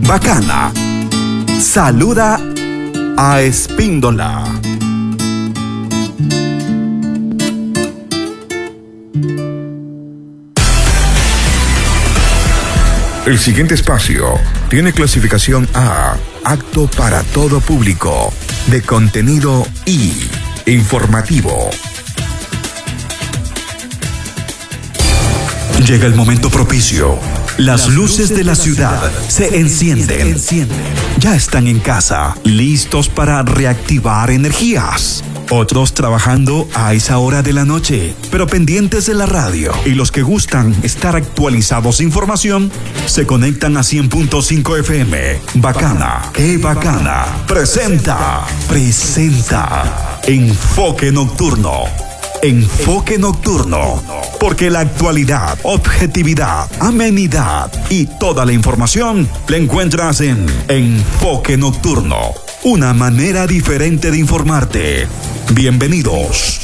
Bacana saluda a Espíndola. El siguiente espacio tiene clasificación A, apto para todo público, de contenido I, informativo. Llega el momento propicio. Las luces de la ciudad se encienden. Ya están en casa, listos para reactivar energías. Otros trabajando a esa hora de la noche, pero pendientes de la radio. Y los que gustan estar actualizados de información, se conectan a 100.5 FM. Bacana, qué bacana. Presenta Enfoque Nocturno. Enfoque Nocturno. Porque la actualidad, objetividad, amenidad y toda la información la encuentras en Enfoque Nocturno. Una manera diferente de informarte. Bienvenidos.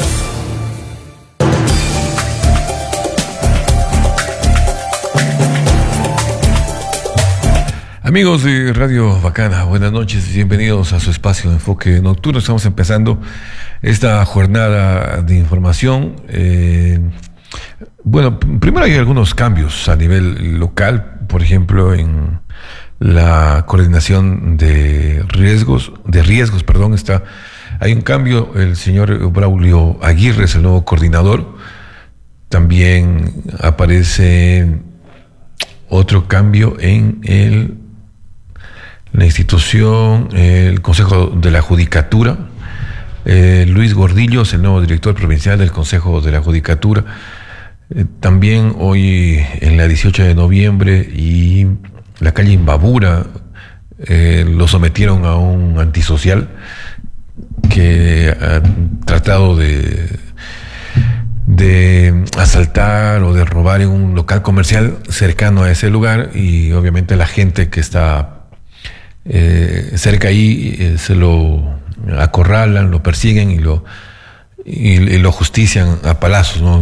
Amigos de Radio Bacana, buenas noches, bienvenidos a su espacio de Enfoque Nocturno. Estamos empezando esta jornada de información. Bueno, primero hay algunos cambios a nivel local, por ejemplo, en la coordinación de riesgos, hay un cambio. El señor Braulio Aguirre es el nuevo coordinador. También aparece otro cambio en la institución, el Consejo de la Judicatura. Luis Gordillo es el nuevo director provincial del Consejo de la Judicatura. También hoy, en la 18 de noviembre, y la calle Imbabura, lo sometieron a un antisocial que ha tratado de asaltar o de robar en un local comercial cercano a ese lugar, y obviamente la gente que está cerca ahí se lo acorralan, lo persiguen y lo justician a palazos, ¿no?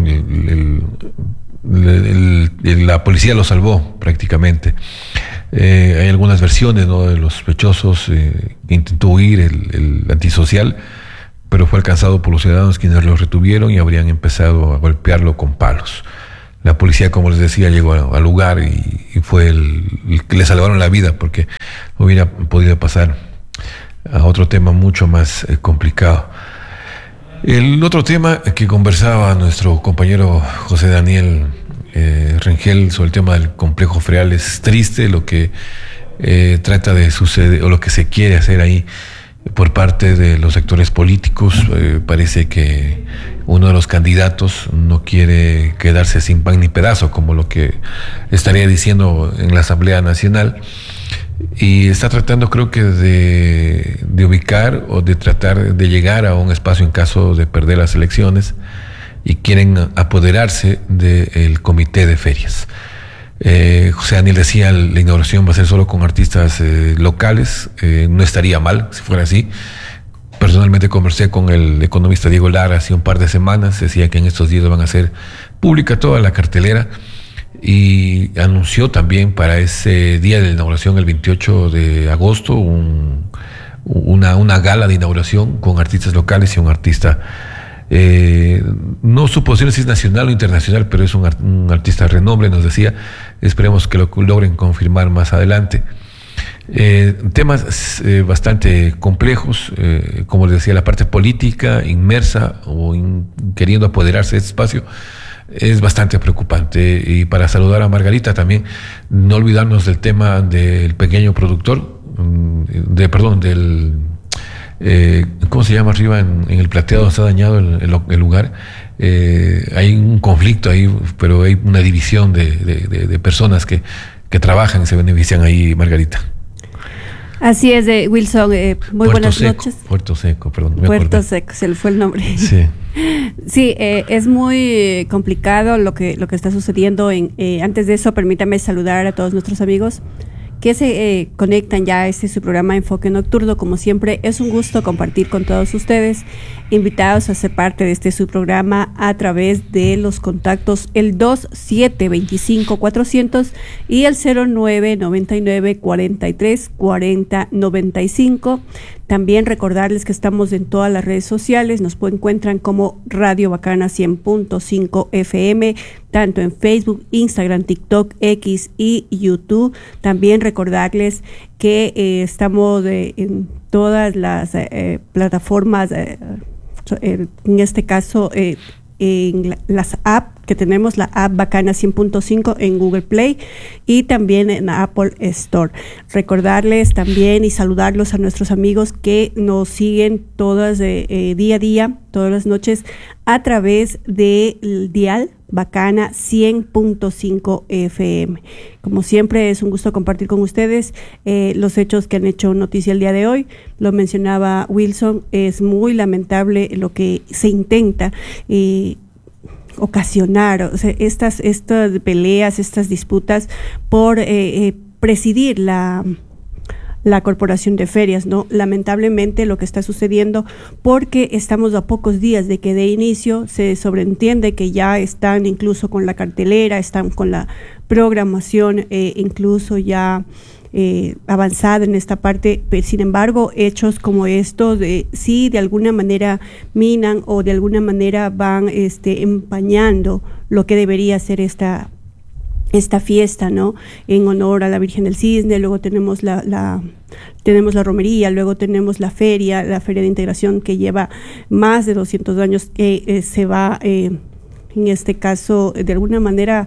La policía lo salvó prácticamente. Hay algunas versiones, ¿no?, de los sospechosos. Intentó huir el antisocial, pero fue alcanzado por los ciudadanos, quienes lo retuvieron y habrían empezado a golpearlo con palos. La policía, como les decía, llegó al lugar y fue el que le salvaron la vida, porque hubiera podido pasar a otro tema mucho más complicado. El otro tema que conversaba nuestro compañero José Daniel Rengel sobre el tema del complejo Freal es triste lo que trata de suceder, o lo que se quiere hacer ahí por parte de los sectores políticos. Parece que uno de los candidatos no quiere quedarse sin pan ni pedazo, como lo que estaría diciendo en la Asamblea Nacional, y está tratando, creo que, de ubicar o de tratar de llegar a un espacio en caso de perder las elecciones, y quieren apoderarse del comité de ferias. José Daniel decía, la inauguración va a ser solo con artistas locales. No estaría mal si fuera así. Personalmente conversé con el economista Diego Lara hace un par de semanas. Decía que en estos días van a hacer pública toda la cartelera, y anunció también para ese día de la inauguración, el 28 de agosto, una gala de inauguración con artistas locales y un artista, no supo decir si es nacional o internacional, pero es un artista de renombre, nos decía. Esperemos que lo logren confirmar más adelante. Temas bastante complejos, como les decía, la parte política inmersa o queriendo apoderarse de este espacio es bastante preocupante. Y para saludar a Margarita también, no olvidarnos del tema del pequeño productor, ¿cómo se llama arriba en el plateado? Está dañado el lugar. Hay un conflicto ahí, pero hay una división de personas que trabajan y se benefician ahí, Margarita. Así es, Wilson. Muy buenas noches. Puerto Seco, perdón. Puerto Seco, se le fue el nombre. Sí. Sí, es muy complicado lo que está sucediendo. Antes de eso, permítame saludar a todos nuestros amigos que se conectan ya a este su programa Enfoque Nocturno. Como siempre, es un gusto compartir con todos ustedes, invitados a ser parte de este su programa a través de los contactos el 2725-400 y el 0999-434095. También recordarles que estamos en todas las redes sociales, nos encuentran como Radio Bacana 100.5 FM, tanto en Facebook, Instagram, TikTok, X y YouTube. También recordarles que estamos en todas las plataformas, en este caso en las apps que tenemos, la app Bacana 100.5 en Google Play y también en Apple Store. Recordarles también y saludarlos a nuestros amigos que nos siguen todas día a día, todas las noches a través del dial Bacana 100.5 FM. Como siempre, es un gusto compartir con ustedes los hechos que han hecho noticia el día de hoy. Lo mencionaba Wilson, es muy lamentable lo que se intenta ocasionar, o sea, estas peleas, estas disputas por presidir la Corporación de Ferias, ¿no? Lamentablemente lo que está sucediendo, porque estamos a pocos días de que dé inicio, se sobreentiende que ya están incluso con la cartelera, están con la programación, incluso ya avanzada en esta parte. Sin embargo, hechos como estos sí de alguna manera minan o de alguna manera van empañando lo que debería ser esta fiesta, ¿no? En honor a la Virgen del Cisne. Luego tenemos tenemos la romería, luego tenemos la feria de integración que lleva más de 200 años, que se va, en este caso, de alguna manera,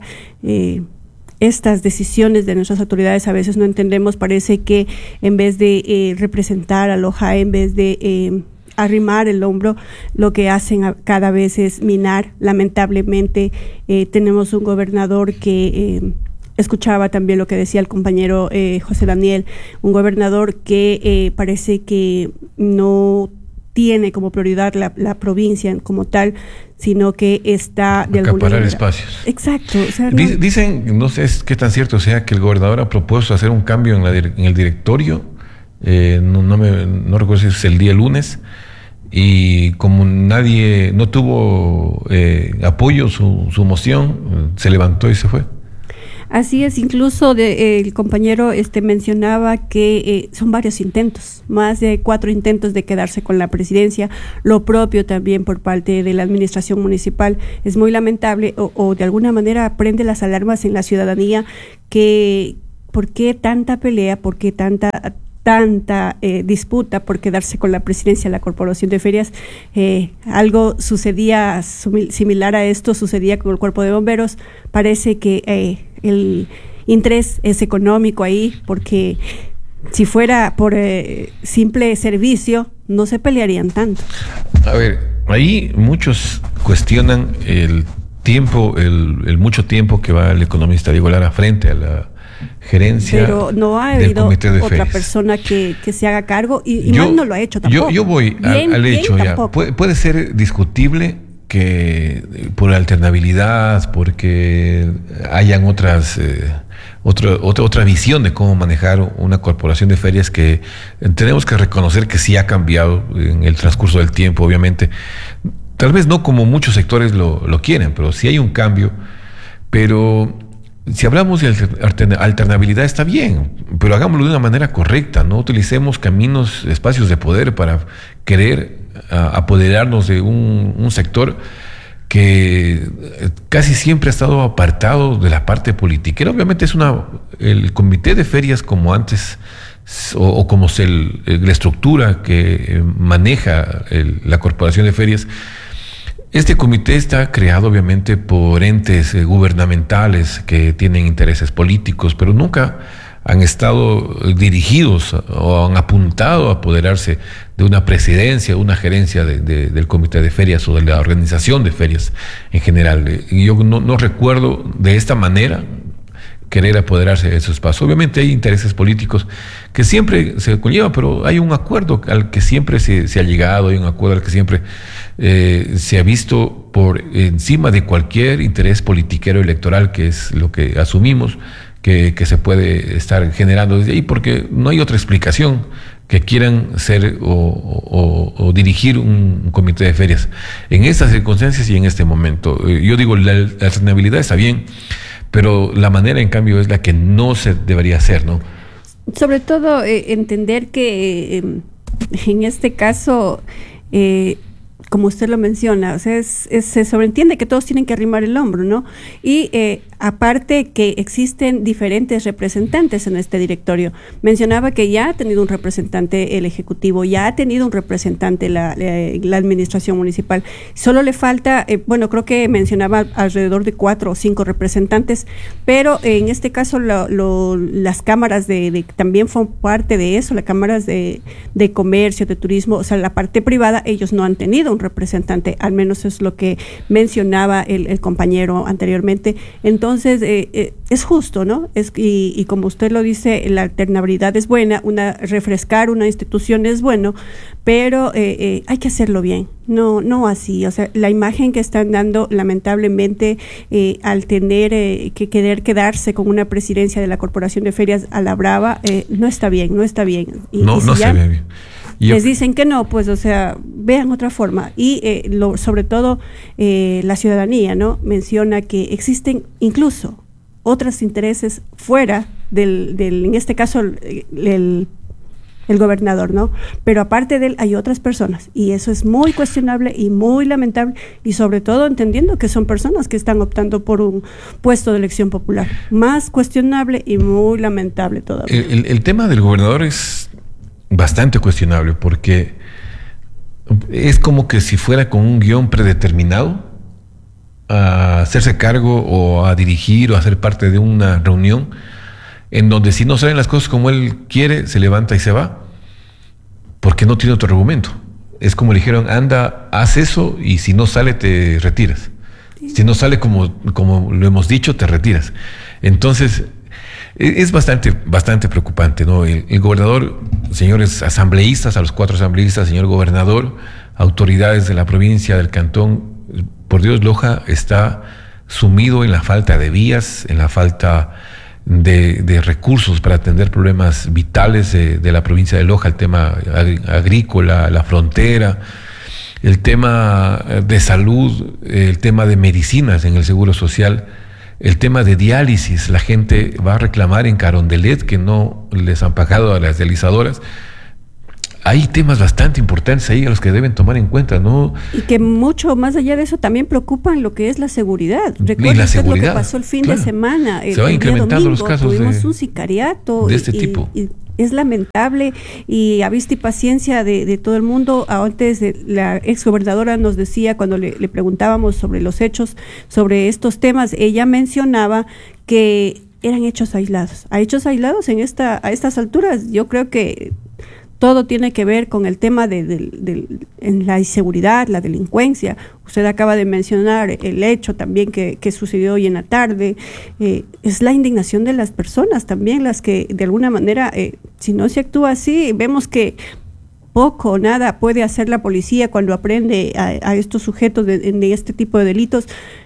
estas decisiones de nuestras autoridades a veces no entendemos. Parece que en vez de representar a Loja, en vez de arrimar el hombro, lo que hacen cada vez es minar. Lamentablemente tenemos un gobernador que escuchaba también lo que decía el compañero José Daniel, un gobernador que parece que no tiene como prioridad la provincia como tal, sino que está de alguna manera... espacios. Exacto. O sea, Dicen, no sé qué tan cierto sea, que el gobernador ha propuesto hacer un cambio en el directorio, no recuerdo si es el día lunes, y como nadie, no tuvo apoyo su moción, se levantó y se fue. Así es, incluso el compañero mencionaba que son varios intentos, más de 4 intentos de quedarse con la presidencia, lo propio también por parte de la administración municipal. Es muy lamentable o de alguna manera prende las alarmas en la ciudadanía que ¿por qué tanta pelea? ¿Por qué tanta disputa por quedarse con la presidencia de la Corporación de Ferias? Algo sucedía similar a esto, sucedía con el Cuerpo de Bomberos. Parece que el interés es económico ahí, porque si fuera por simple servicio, no se pelearían tanto. A ver, ahí muchos cuestionan el tiempo, el mucho tiempo que va el economista Diego Lara frente a la gerencia. Pero no ha habido otra persona que se haga cargo y más no lo ha hecho tampoco. Yo voy al hecho ya. Puede ser discutible que por alternabilidad, porque hayan otra visión de cómo manejar una corporación de ferias, que tenemos que reconocer que sí ha cambiado en el transcurso del tiempo, obviamente. Tal vez no como muchos sectores lo quieren, pero sí hay un cambio. Pero si hablamos de alternabilidad, está bien, pero hagámoslo de una manera correcta. No utilicemos espacios de poder para querer apoderarnos de un sector que casi siempre ha estado apartado de la parte politiquera. Obviamente el comité de ferias, como antes, o como la estructura que maneja la corporación de ferias, este comité está creado obviamente por entes gubernamentales que tienen intereses políticos, pero nunca han estado dirigidos o han apuntado a apoderarse de una presidencia, una gerencia del comité de ferias o de la organización de ferias en general. Y yo no recuerdo de esta manera querer apoderarse de esos espacios. Obviamente hay intereses políticos que siempre se conllevan, pero hay un acuerdo al que siempre se ha llegado, hay un acuerdo al que siempre se ha visto por encima de cualquier interés politiquero electoral, que es lo que asumimos, que se puede estar generando desde ahí, porque no hay otra explicación que quieran ser o dirigir un comité de ferias en estas circunstancias y en este momento. Yo digo, la alternabilidad está bien, pero la manera, en cambio, es la que no se debería hacer, ¿no? Sobre todo entender que en este caso, como usted lo menciona, o sea, se sobreentiende que todos tienen que arrimar el hombro, ¿no? Y aparte que existen diferentes representantes en este directorio. Mencionaba que ya ha tenido un representante el Ejecutivo, ya ha tenido un representante la Administración Municipal. Solo le falta, bueno, creo que mencionaba alrededor de 4 o 5 representantes, pero en este caso las cámaras también son parte de eso, las cámaras de comercio, de turismo, o sea, la parte privada, ellos no han tenido un representante, al menos es lo que mencionaba el compañero anteriormente. Entonces, es justo, ¿no? Y como usted lo dice, la alternabilidad es buena, refrescar una institución es bueno, pero hay que hacerlo bien, no así. O sea, la imagen que están dando, lamentablemente, al tener que querer quedarse con una presidencia de la Corporación de Ferias a la brava, no está bien. No se ve bien. Les dicen que no, pues, o sea, vean otra forma. Y sobre todo la ciudadanía, ¿no? Menciona que existen incluso otros intereses fuera del en este caso, el gobernador, ¿no? Pero aparte de él hay otras personas y eso es muy cuestionable y muy lamentable, y sobre todo entendiendo que son personas que están optando por un puesto de elección popular. Más cuestionable y muy lamentable todavía. El tema del gobernador es bastante cuestionable porque es como que si fuera con un guión predeterminado a hacerse cargo o a dirigir o a ser parte de una reunión en donde si no salen las cosas como él quiere, se levanta y se va porque no tiene otro argumento. Es como le dijeron, anda, haz eso y si no sale te retiras. Si no sale como lo hemos dicho, te retiras. Entonces es bastante preocupante, ¿no? El gobernador, señores asambleístas, a los 4 asambleístas, señor gobernador, autoridades de la provincia, del cantón, por Dios, Loja está sumido en la falta de vías, en la falta de recursos para atender problemas vitales de la provincia de Loja, el tema agrícola, la frontera, el tema de salud, el tema de medicinas en el Seguro Social, el tema de diálisis. La gente va a reclamar en Carondelet que no les han pagado a las dializadoras. Hay temas bastante importantes ahí a los que deben tomar en cuenta, ¿no? Y que mucho más allá de eso también preocupan lo que es la seguridad. Recuerda usted lo que pasó el fin de semana. Se van incrementando los casos tuvimos un sicariato de este tipo. Y es lamentable, y a vista y paciencia de todo el mundo. Antes la exgobernadora nos decía, cuando le preguntábamos sobre los hechos, sobre estos temas, ella mencionaba que eran hechos aislados. A hechos aislados a estas alturas, yo creo que todo tiene que ver con el tema en la inseguridad, la delincuencia. Usted acaba de mencionar el hecho también que sucedió hoy en la tarde. Es la indignación de las personas también las que de alguna manera, si no se actúa así, vemos que poco o nada puede hacer la policía cuando aprende a estos sujetos de este tipo de delitos.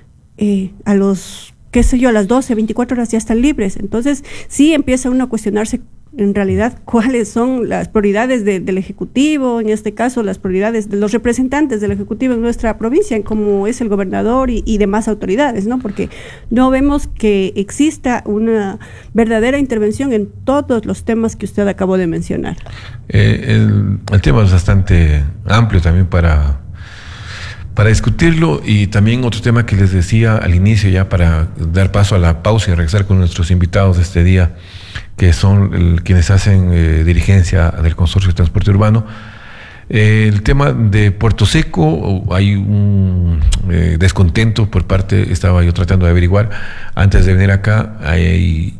A las 12, 24 horas ya están libres. Entonces sí empieza uno a cuestionarse en realidad cuáles son las prioridades del Ejecutivo, en este caso las prioridades de los representantes del Ejecutivo en nuestra provincia, como es el gobernador y demás autoridades, ¿no? Porque no vemos que exista una verdadera intervención en todos los temas que usted acabó de mencionar. El tema es bastante amplio también para discutirlo, y también otro tema que les decía al inicio, ya para dar paso a la pausa y regresar con nuestros invitados de este día, que son quienes hacen dirigencia del Consorcio de Transporte Urbano. El tema de Puerto Seco, hay un descontento por parte, estaba yo tratando de averiguar antes de venir acá, hay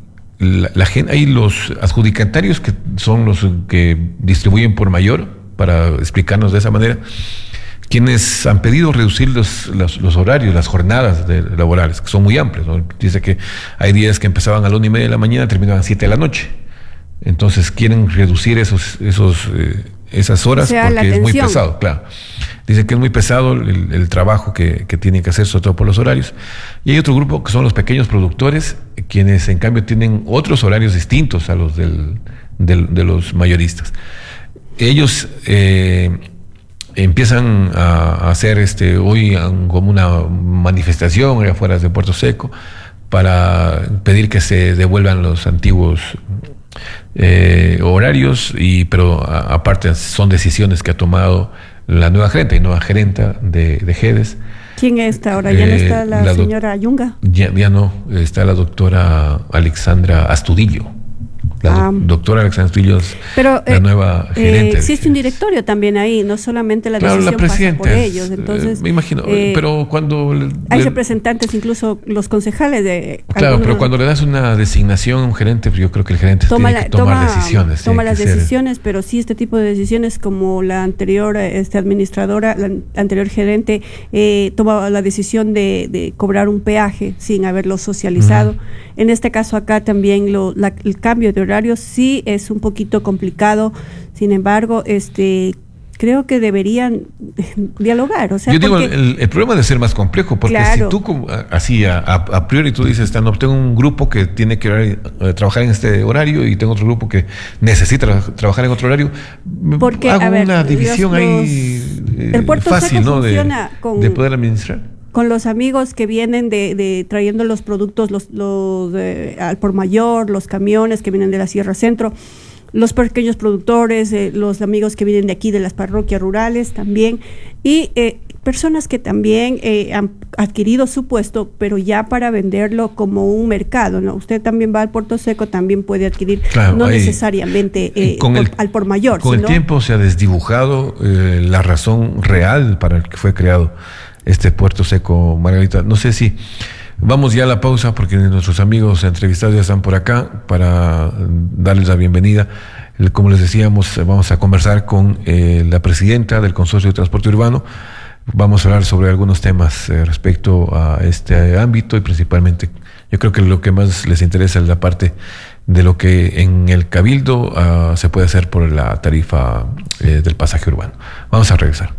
los adjudicatarios que son los que distribuyen por mayor, para explicarnos de esa manera, quienes han pedido reducir los horarios, las jornadas laborales, que son muy amplias, ¿no? Dice que hay días que empezaban a las 1:30 de la mañana, terminaban a 7 de la noche. Entonces quieren reducir esas horas, o sea, porque es muy pesado, claro. Dicen que es muy pesado el trabajo que tienen que hacer, sobre todo por los horarios. Y hay otro grupo que son los pequeños productores, quienes en cambio tienen otros horarios distintos a los de los mayoristas. Ellos empiezan a hacer hoy como una manifestación allá afuera de Puerto Seco para pedir que se devuelvan los antiguos horarios, pero aparte son decisiones que ha tomado la nueva gerenta de GEDES. ¿Quién está ahora? ¿Ya no está la señora Yunga? Ya no, está la doctora Alexandra Astudillo. Doctora Alexandra Astudillo es la nueva gerente. Existe un directorio también ahí, no solamente la decisión la pasa por ellos. Entonces, me imagino, pero cuando... hay representantes, incluso los concejales de... Claro, pero cuando le das una designación a un gerente, yo creo que el gerente tiene que tomar decisiones. Toma las decisiones, pero sí este tipo de decisiones, como la anterior administradora, la anterior gerente, tomaba la decisión de cobrar un peaje sin haberlo socializado. En este caso acá también el cambio de horario sí es un poquito complicado. Sin embargo, creo que deberían dialogar. O sea, yo digo, el problema debe ser más complejo, porque claro, si tú así a priori tú dices, no, tengo un grupo que tiene que trabajar en este horario y tengo otro grupo que necesita trabajar en otro horario, porque hago una división ahí el Puerto fácil, Seco ¿no? funciona de poder administrar. Con los amigos que vienen trayendo los productos, al por mayor, los camiones que vienen de la Sierra Centro, los pequeños productores, los amigos que vienen de aquí, de las parroquias rurales también, y personas que también han adquirido su puesto, pero ya para venderlo como un mercado, ¿no? Usted también va al Puerto Seco, también puede adquirir, claro, no necesariamente al por mayor. Con el tiempo se ha desdibujado la razón real para el que fue creado este Puerto Seco, Margarita. No sé si vamos ya a la pausa, porque nuestros amigos entrevistados ya están por acá para darles la bienvenida. Como les decíamos, vamos a conversar con la presidenta del Consorcio de Transporte Urbano. Vamos a hablar sobre algunos temas respecto a este ámbito, y principalmente yo creo que lo que más les interesa es la parte de lo que en el Cabildo se puede hacer por la tarifa del pasaje urbano. Vamos a regresar.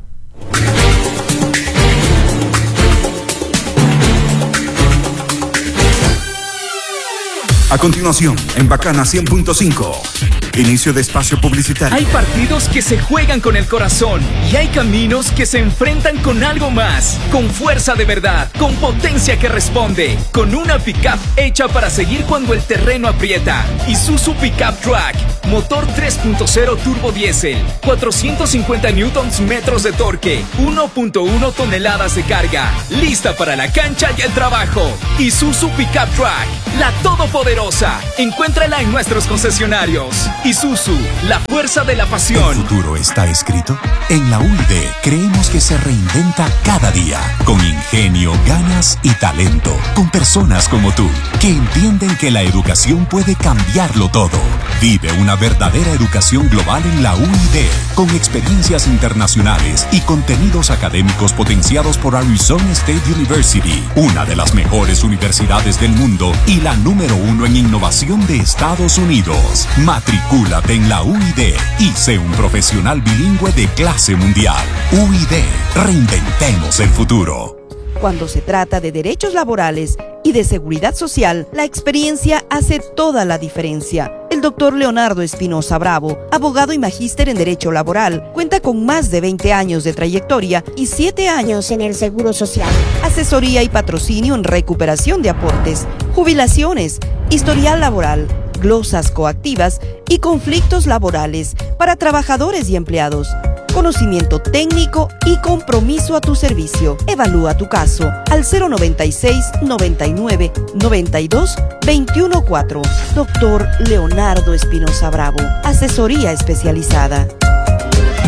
A continuación, en Bacana 100.5, inicio de espacio publicitario. Hay partidos que se juegan con el corazón y hay caminos que se enfrentan con algo más, con fuerza de verdad, con potencia que responde, con una pickup hecha para seguir cuando el terreno aprieta. Isuzu Pickup Track, motor 3.0 turbo diésel, 450 newtons metros de torque, 1.1 toneladas de carga, lista para la cancha y el trabajo. Isuzu Pickup Track, la todopoderosa. Encuéntrala en nuestros concesionarios. Isuzu, la fuerza de la pasión. ¿El futuro está escrito? En la UID creemos que se reinventa cada día, con ingenio, ganas y talento, con personas como tú, que entienden que la educación puede cambiarlo todo. Vive una verdadera educación global en la UID, con experiencias internacionales y contenidos académicos potenciados por Arizona State University, una de las mejores universidades del mundo y la número 1 en innovación de Estados Unidos. Matricúlate en la UID y sé un profesional bilingüe de clase mundial. UID, reinventemos el futuro. Cuando se trata de derechos laborales y de seguridad social, la experiencia hace toda la diferencia. El doctor Leonardo Espinosa Bravo, abogado y magíster en Derecho Laboral, cuenta con más de 20 años de trayectoria y 7 años en el Seguro Social. Asesoría y patrocinio en recuperación de aportes, jubilaciones, historial laboral, glosas coactivas y conflictos laborales para trabajadores y empleados. Conocimiento técnico y compromiso a tu servicio. Evalúa tu caso al 096 99 92 214. Doctor Leonardo Espinosa Bravo. Asesoría especializada.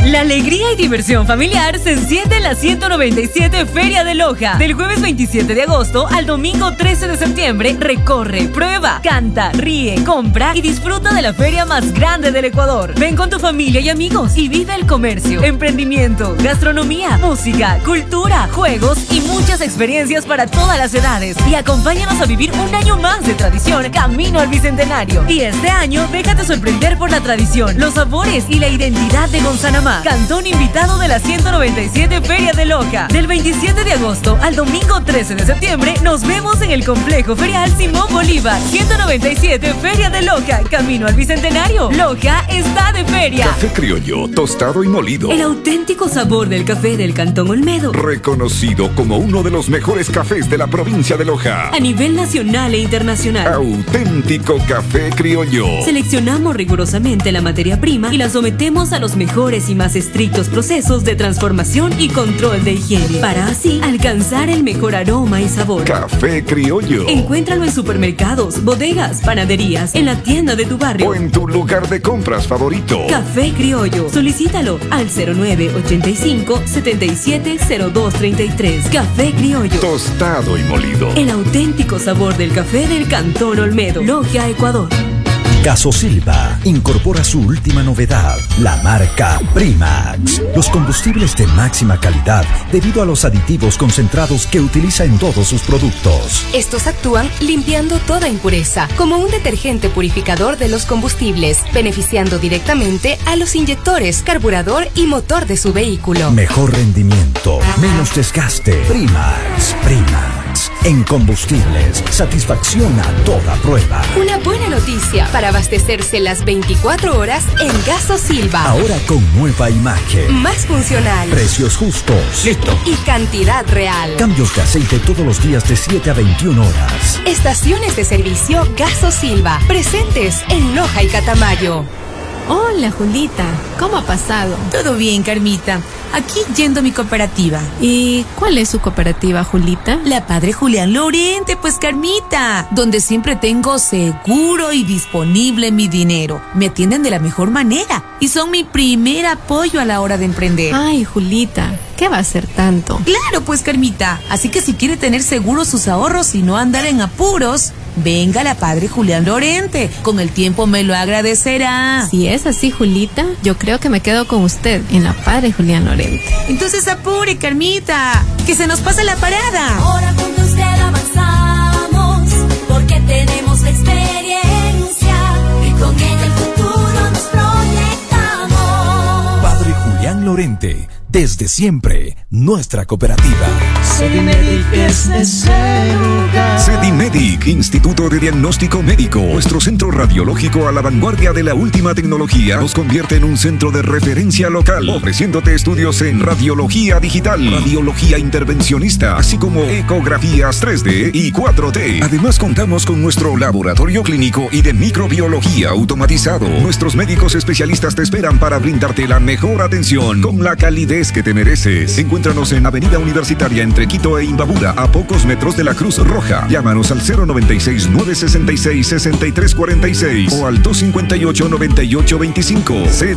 La alegría y diversión familiar se enciende en la 197 Feria de Loja. Del jueves 27 de agosto al domingo 13 de septiembre, recorre, prueba, canta, ríe, compra y disfruta de la feria más grande del Ecuador. Ven con tu familia y amigos y vive el comercio, emprendimiento, gastronomía, música, cultura, juegos y muchas experiencias para todas las edades. Y acompáñanos a vivir un año más de tradición camino al Bicentenario. Y este año, déjate sorprender por la tradición, los sabores y la identidad de Gonzanamá, cantón invitado de la 197 Feria de Loja. Del 27 de agosto al domingo 13 de septiembre, nos vemos en el Complejo Ferial Simón Bolívar. 197 Feria de Loja, camino al Bicentenario. Loja está de feria. Café criollo, tostado y molido. El auténtico sabor del café del Cantón Olmedo. Reconocido como uno de los mejores cafés de la provincia de Loja. A nivel nacional e internacional. Auténtico café criollo. Seleccionamos rigurosamente la materia prima y la sometemos a los mejores y más estrictos procesos de transformación y control de higiene, para así alcanzar el mejor aroma y sabor. Café criollo. Encuéntralo en supermercados, bodegas, panaderías, en la tienda de tu barrio o en tu lugar de compras favorito. Café criollo. Solicítalo al 0985-770233. Café criollo. Tostado y molido. El auténtico sabor del café del Cantón Olmedo. Loja, Ecuador. Gasosilva incorpora su última novedad, la marca Primax. Los combustibles de máxima calidad debido a los aditivos concentrados que utiliza en todos sus productos. Estos actúan limpiando toda impureza, como un detergente purificador de los combustibles, beneficiando directamente a los inyectores, carburador y motor de su vehículo. Mejor rendimiento, menos desgaste. Primax. En combustibles, satisfacción a toda prueba. Una buena noticia para abastecerse las 24 horas en Gasosilva. Ahora con nueva imagen. Más funcional. Precios justos. Listo. Y cantidad real. Cambios de aceite todos los días de 7 a 21 horas. Estaciones de servicio Gasosilva. Presentes en Loja y Catamayo. Hola, Julita. ¿Cómo ha pasado? Todo bien, Carmita. Aquí yendo a mi cooperativa. ¿Y cuál es su cooperativa, Julita? La Padre Julián Lorente, pues, Carmita. Donde siempre tengo seguro y disponible mi dinero. Me atienden de la mejor manera y son mi primer apoyo a la hora de emprender. Ay, Julita, ¿qué va a ser tanto? Claro, pues, Carmita. Así que si quiere tener seguros sus ahorros y no andar en apuros, venga a la Padre Julián Lorente. Con el tiempo me lo agradecerá. Si es así, Julita, yo creo que me quedo con usted en la Padre Julián Lorente. Entonces apure, Carmita, que se nos pasa la parada. Ahora con usted avanzamos, porque tenemos la experiencia y con ella el futuro nos proyectamos. Padre Julián Lorente, desde siempre, nuestra cooperativa. Sedimedic es ese lugar. Sedimedic, Instituto de Diagnóstico Médico. Nuestro centro radiológico a la vanguardia de la última tecnología nos convierte en un centro de referencia local, ofreciéndote estudios en radiología digital, radiología intervencionista, así como ecografías 3D y 4D. Además, contamos con nuestro laboratorio clínico y de microbiología automatizado. Nuestros médicos especialistas te esperan para brindarte la mejor atención con la calidez que te mereces. Encuéntranos en Avenida Universitaria entre Quito e Imbabura, a pocos metros de la Cruz Roja. Llámanos al 096-966-6346 o al 258-9825.